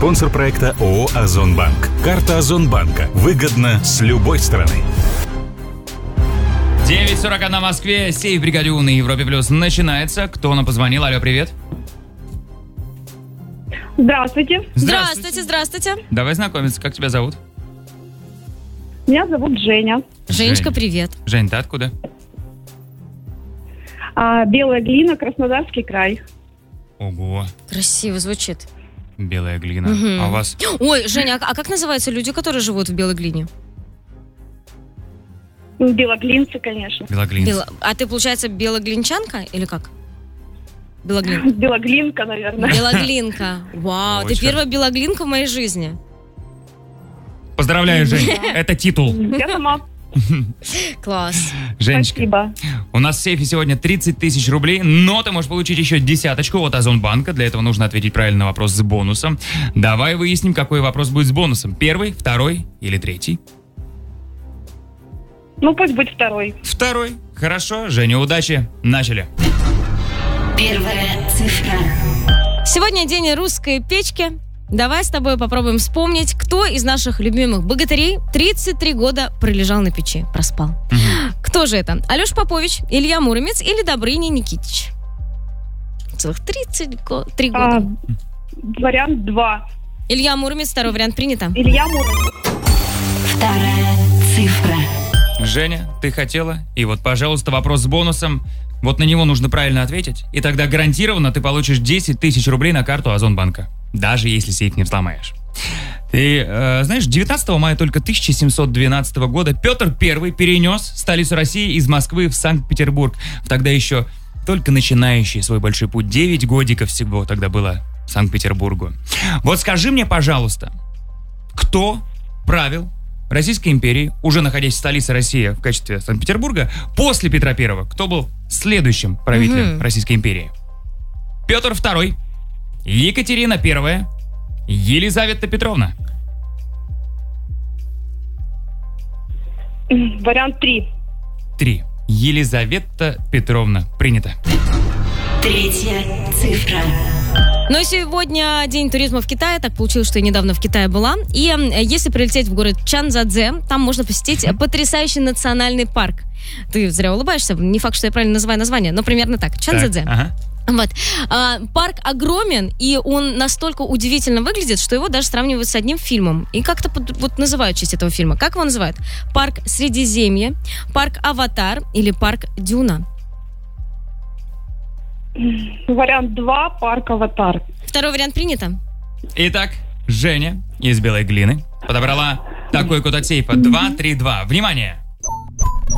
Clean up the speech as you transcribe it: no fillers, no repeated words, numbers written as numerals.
Спонсор проекта ООО «Озонбанк». Карта Озонбанка. Выгодно с любой стороны. 9:41 на Москве. Сейф Бригадю на Европе Плюс начинается. Кто нам позвонил? Алло, привет. Здравствуйте. Здравствуйте. Давай знакомиться. Как тебя зовут? Меня зовут Женя. Женечка, привет. Жень, ты откуда? Белая глина, Краснодарский край. Ого, Красиво звучит. белая глина. Мгм. А у вас... Ой, Женя, а как называются люди, которые живут в Белой глине? Белоглинцы, конечно. Белоглинцы. А ты, получается, белоглинчанка или как? Белоглинка. Белоглинка, наверное. Белоглинка. Вау, ты Очень. первая белоглинка в моей жизни. Поздравляю, Жень. Это титул. Я сама. Класс. Женечка, Спасибо. у нас в сейфе сегодня 30 тысяч рублей, но ты можешь получить еще 10 от Озонбанка. Для этого нужно ответить правильно на вопрос с бонусом. Давай выясним, какой вопрос будет с бонусом. Первый, второй или третий? Ну, пусть будет второй. Второй. Хорошо. Женя, удачи. Начали. Первая цифра. Сегодня день русской печки. Давай с тобой попробуем вспомнить, кто из наших любимых богатырей 33 года пролежал на печи, проспал. Кто же это? Алеша Попович, Илья Муромец или Добрыня Никитич? Целых 33 года. Вариант 2. Илья Муромец, второй вариант принято. Илья Муромец. Вторая цифра. Женя, ты хотела? И вот, пожалуйста, вопрос с бонусом. Вот на него нужно правильно ответить. И тогда гарантированно ты получишь 10 тысяч рублей на карту Озонбанка. Даже если сейф не взломаешь. Ты знаешь, 19 мая только 1712 года Петр I перенес столицу России из Москвы в Санкт-Петербург. Тогда еще только начинающий свой большой путь. 9 годиков всего тогда было Санкт-Петербургу. Вот скажи мне, пожалуйста, кто правил Российской империи, уже находясь в столице России в качестве Санкт-Петербурга, после Петра I? Кто был следующим правителем Российской империи? Петр II, Екатерина I, Елизавета Петровна. Вариант 3. 3. Елизавета Петровна. Принято. Третья цифра. Ну и сегодня день туризма в Китае. Так получилось, что я недавно в Китае была. И если прилететь в город Чанцзадзе, там можно посетить потрясающий национальный парк. Ты зря улыбаешься, не факт, что я правильно называю название, но примерно так. Чанцзадзе. Так, ага. Вот. Парк огромен, и он настолько удивительно выглядит, что его даже сравнивают с одним фильмом. И как-то вот называют в честь этого фильма. Как его называют? Парк Средиземье, парк Аватар или парк Дюна? Вариант 2. Парк Аватар. Второй вариант принято. Итак, Женя из белой глины подобрала такой код от сейфа 232. Внимание!